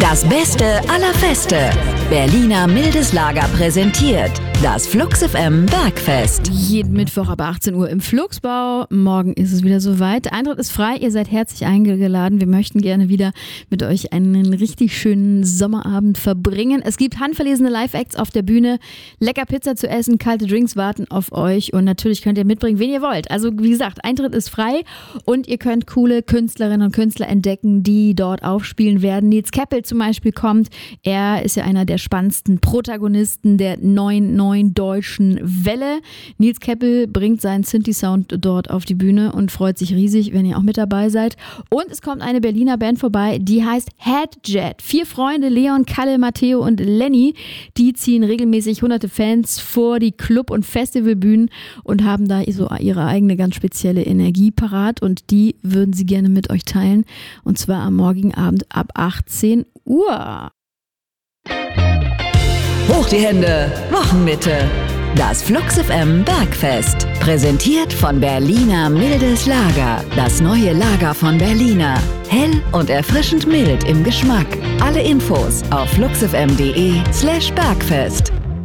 Das Beste aller Feste. Berliner Mildes Lager präsentiert das Flux FM Bergfest. Jeden Mittwoch ab 18 Uhr im Flugsbau. Morgen ist es wieder soweit. Eintritt ist frei, ihr seid herzlich eingeladen. Wir möchten gerne wieder mit euch einen richtig schönen Sommerabend verbringen. Es gibt handverlesene Live-Acts auf der Bühne, lecker Pizza zu essen, kalte Drinks warten auf euch und natürlich könnt ihr mitbringen, wen ihr wollt. Also wie gesagt, Eintritt ist frei und ihr könnt coole Künstlerinnen und Künstler entdecken, die dort aufspielen werden. Nils Keppel zum Beispiel kommt. Er ist ja einer der spannendsten Protagonisten der neuen deutschen Welle. Nils Keppel bringt seinen Synthi-Sound dort auf die Bühne und freut sich riesig, wenn ihr auch mit dabei seid. Und es kommt eine Berliner Band vorbei, die heißt Headjet. 4 Freunde, Leon, Kalle, Matteo und Lenny, die ziehen regelmäßig hunderte Fans vor die Club- und Festivalbühnen und haben da so ihre eigene ganz spezielle Energie parat und die würden sie gerne mit euch teilen und zwar am morgigen Abend ab 18 Uhr. Hoch die Hände, Wochenmitte. Das Flux FM Bergfest. Präsentiert von Berliner Mildes Lager. Das neue Lager von Berliner. Hell und erfrischend mild im Geschmack. Alle Infos auf fluxfm.de/Bergfest.